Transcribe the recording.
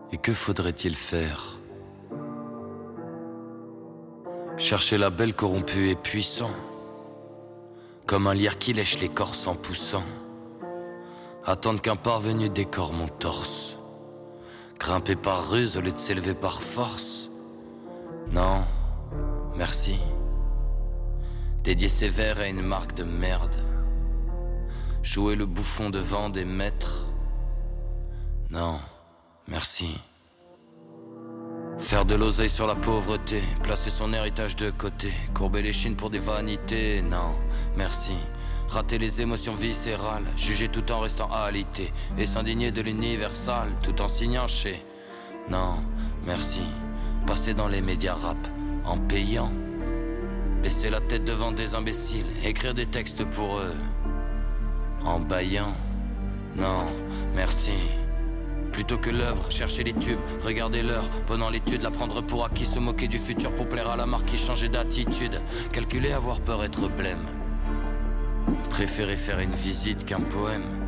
Et que faudrait-il faire? Chercher la belle corrompue et puissant, comme un lierre qui lèche l'écorce en poussant. Attendre qu'un parvenu décore mon torse. Grimper par ruse au lieu de s'élever par force. Non, merci. Dédier ses vers à une marque de merde. Jouer le bouffon devant des maîtres. Non, merci. Faire de l'oseille sur la pauvreté, placer son héritage de côté, courber les chines pour des vanités, non, merci. Rater les émotions viscérales, juger tout en restant alité, et s'indigner de l'universal, tout en signant chez. Non, merci. Passer dans les médias rap, en payant. Baisser la tête devant des imbéciles, écrire des textes pour eux, en baillant. Non, merci. Plutôt que l'œuvre, chercher les tubes, regarder l'heure, pendant l'étude, la prendre pour acquis, se moquer du futur pour plaire à la marquise, changer d'attitude, calculer, avoir peur, être blême. Préférer faire une visite qu'un poème.